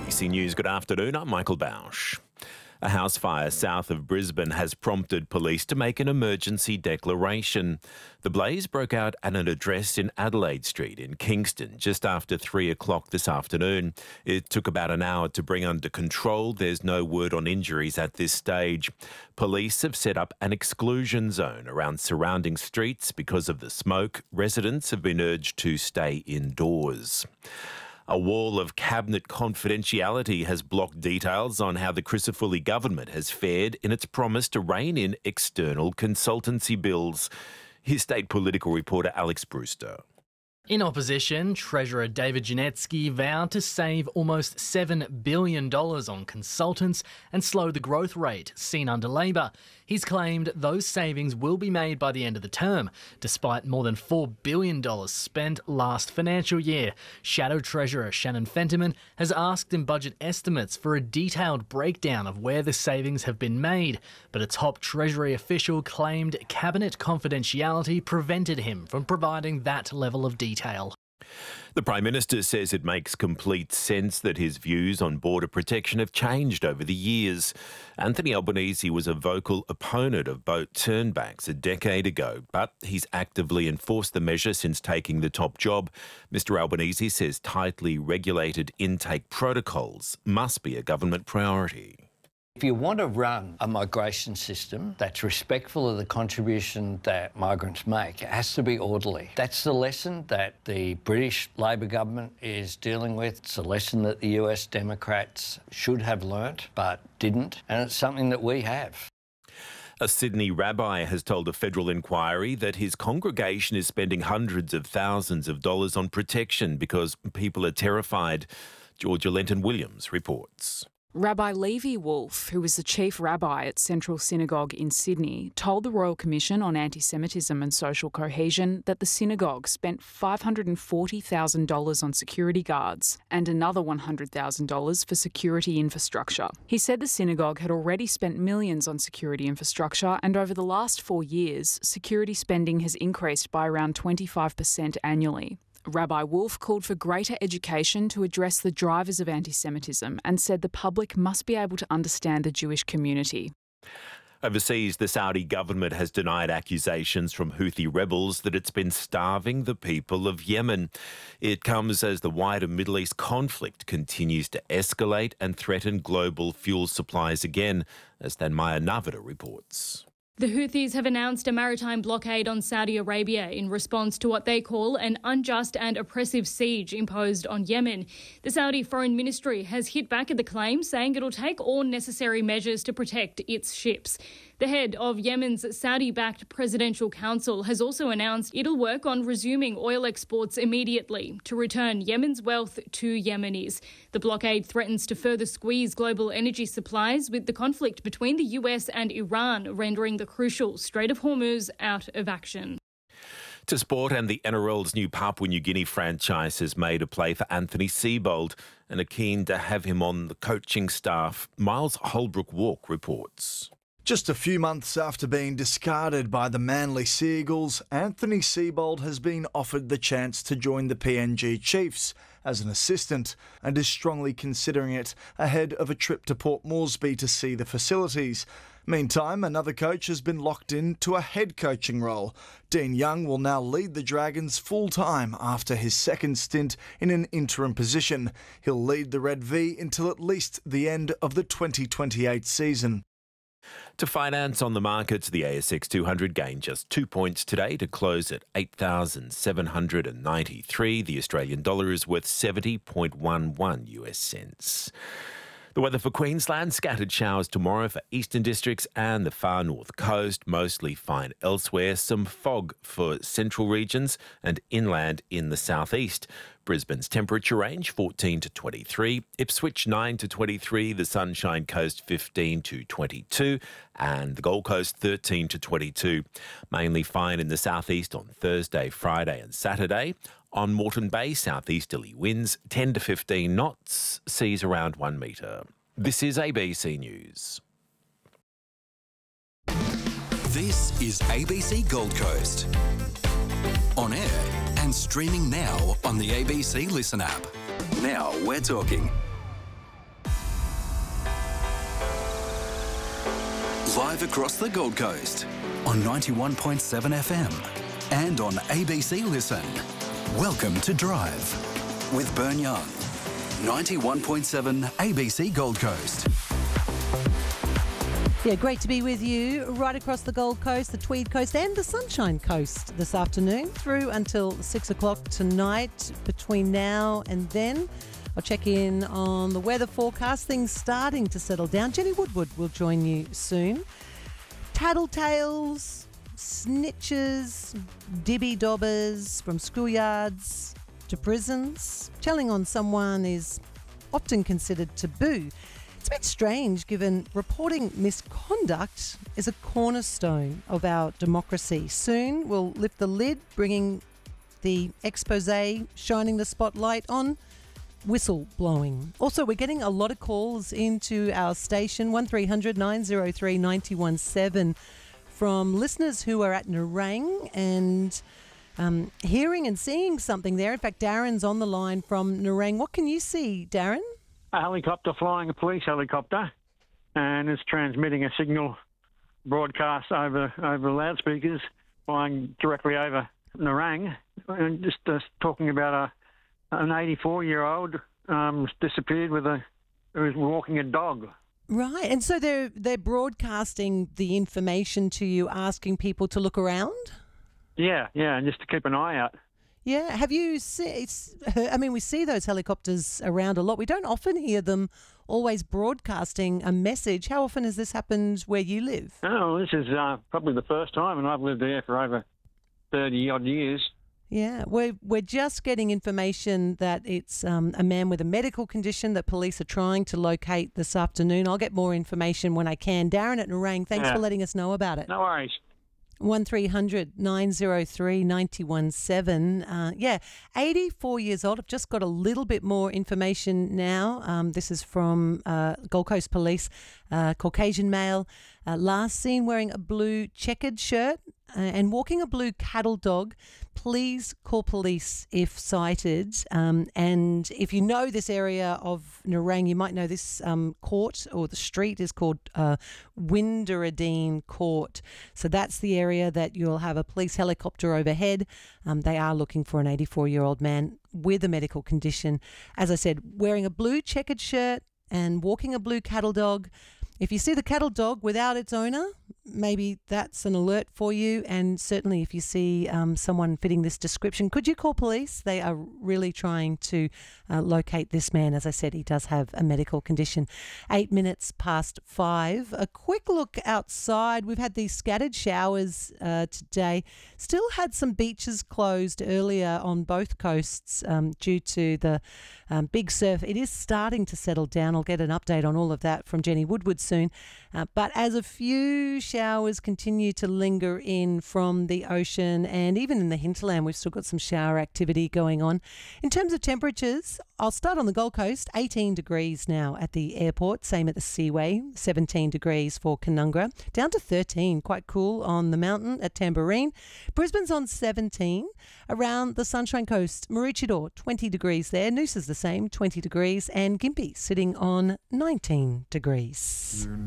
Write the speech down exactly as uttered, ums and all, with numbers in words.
A B C News, good afternoon. I'm Michael Bausch. A house fire south of Brisbane has prompted police to make an emergency declaration. The blaze broke out at an address in Adelaide Street in Kingston just after three o'clock this afternoon. It took about an hour to bring under control. There's no word on injuries at this stage. Police have set up an exclusion zone around surrounding streets because of the smoke. Residents have been urged to stay indoors. A wall of cabinet confidentiality has blocked details on how the Crisafulli government has fared in its promise to rein in external consultancy bills. Here's state political reporter Alex Brewster. In opposition, Treasurer David Janetsky vowed to save almost seven billion dollars on consultants and slow the growth rate seen under Labor. He's claimed those savings will be made by the end of the term, despite more than four billion dollars spent last financial year. Shadow Treasurer Shannon Fentiman has asked in budget estimates for a detailed breakdown of where the savings have been made, but a top Treasury official claimed cabinet confidentiality prevented him from providing that level of detail. Detail. The Prime Minister says it makes complete sense that his views on border protection have changed over the years. Anthony Albanese was a vocal opponent of boat turnbacks a decade ago, but he's actively enforced the measure since taking the top job. Mister Albanese says tightly regulated intake protocols must be a government priority. If you want to run a migration system that's respectful of the contribution that migrants make, it has to be orderly. That's the lesson that the British Labor government is dealing with. It's a lesson that the U S Democrats should have learnt but didn't, and it's something that we have. A Sydney rabbi has told a federal inquiry that his congregation is spending hundreds of thousands of dollars on protection because people are terrified. Georgia Lenton-Williams reports. Rabbi Levi Wolf, who was the chief rabbi at Central Synagogue in Sydney, told the Royal Commission on Anti-Semitism and Social Cohesion that the synagogue spent five hundred forty thousand dollars on security guards and another one hundred thousand dollars for security infrastructure. He said the synagogue had already spent millions on security infrastructure, and over the last four years, security spending has increased by around twenty-five percent annually. Rabbi Wolf called for greater education to address the drivers of anti-Semitism and said the public must be able to understand the Jewish community. Overseas, the Saudi government has denied accusations from Houthi rebels that it's been starving the people of Yemen. It comes as the wider Middle East conflict continues to escalate and threaten global fuel supplies again, as Thanmaya Navada reports. The Houthis have announced a maritime blockade on Saudi Arabia in response to what they call an unjust and oppressive siege imposed on Yemen. The Saudi Foreign Ministry has hit back at the claim, saying it'll take all necessary measures to protect its ships. The head of Yemen's Saudi-backed Presidential Council has also announced it'll work on resuming oil exports immediately to return Yemen's wealth to Yemenis. The blockade threatens to further squeeze global energy supplies, with the conflict between the U S and Iran rendering the crucial Strait of Hormuz out of action. To sport, and the N R L's new Papua New Guinea franchise has made a play for Anthony Seibold and are keen to have him on the coaching staff. Miles Holbrook-Walk reports. Just a few months after being discarded by the Manly Seagulls, Anthony Seibold has been offered the chance to join the P N G Chiefs as an assistant and is strongly considering it ahead of a trip to Port Moresby to see the facilities. Meantime, another coach has been locked in to a head coaching role. Dean Young will now lead the Dragons full-time after his second stint in an interim position. He'll lead the Red V until at least the end of the twenty twenty-eight season. To finance on the markets, the A S X two hundred gained just two points today to close at eight thousand seven hundred ninety-three. The Australian dollar is worth seventy point one one U S cents. The weather for Queensland, scattered showers tomorrow for eastern districts and the far north coast, mostly fine elsewhere. Some fog for central regions and inland in the southeast. Brisbane's temperature range fourteen to twenty-three, Ipswich nine to twenty-three, the Sunshine Coast fifteen to twenty-two, and the Gold Coast thirteen to twenty-two. Mainly fine in the southeast on Thursday, Friday and Saturday. On Moreton Bay, southeasterly winds ten to fifteen knots, seas around one metre. This is A B C News. This is A B C Gold Coast. On air and streaming now on the A B C Listen app. Now we're talking. live across the Gold Coast on ninety-one point seven F M and on A B C Listen. Welcome to Drive with Bern Young. ninety-one point seven A B C Gold Coast. Yeah, great to be with you right across the Gold Coast, the Tweed Coast and the Sunshine Coast this afternoon through until six o'clock tonight. Between now and then, I'll check in on the weather forecast. Things starting to settle down. Jenny Woodward will join you soon. Tattletales, snitches, dibby-dobbers from schoolyards to prisons. Telling on someone is often considered taboo. It's a bit strange given reporting misconduct is a cornerstone of our democracy. Soon we'll lift the lid, bringing the expose, shining the spotlight on whistleblowing. Also, we're getting a lot of calls into our station, one three hundred nine oh three nine one seven, from listeners who are at Nerang and um, hearing and seeing something there. In fact, Darren's on the line from Nerang. What can you see, Darren? A helicopter flying, a police helicopter, and it's transmitting a signal broadcast over over loudspeakers, flying directly over Nerang, and just uh, talking about a an eighty-four-year-old um, disappeared with a who was walking a dog. Right, and so they're they're broadcasting the information to you, asking people to look around. Yeah, yeah, and just to keep an eye out. Yeah, have you seen, I mean, we see those helicopters around a lot. We don't often hear them always broadcasting a message. How often has this happened where you live? Oh, this is uh, probably the first time, and I've lived there for over thirty-odd years. Yeah, we're, we're just getting information that it's um, a man with a medical condition that police are trying to locate this afternoon. I'll get more information when I can. Darren at Nerang, thanks Yeah. for letting us know about it. No worries. one three hundred nine oh three nine one seven. Uh, yeah, eighty-four years old. I've just got a little bit more information now. Um, this is from uh, Gold Coast Police. Uh, Caucasian male, uh, last seen wearing a blue checkered shirt uh, and walking a blue cattle dog. Please call police if sighted. Um, and if you know this area of Nerang, you might know this um, court or the street is called uh, Windaradine Court. So that's the area that you'll have a police helicopter overhead. Um, they are looking for an eighty-four-year-old man with a medical condition. As I said, wearing a blue checkered shirt and walking a blue cattle dog. If you see the cattle dog without its owner, maybe that's an alert for you. And certainly if you see um, someone fitting this description, could you call police? They are really trying to uh, locate this man. As I said, he does have a medical condition. Eight minutes past five. A quick look outside. We've had these scattered showers uh, today. Still had some beaches closed earlier on both coasts um, due to the um, big surf. It is starting to settle down. I'll get an update on all of that from Jenny Woodward soon. Uh, but as a few showers continue to linger in from the ocean and even in the hinterland, we've still got some shower activity going on. In terms of temperatures, I'll start on the Gold Coast, eighteen degrees now at the airport, same at the Seaway, seventeen degrees for Canungra, down to thirteen, quite cool on the mountain at Tamborine. Brisbane's on seventeen, around the Sunshine Coast, Maroochydore, twenty degrees there, Noosa's the same, twenty degrees, and Gympie sitting on nineteen degrees.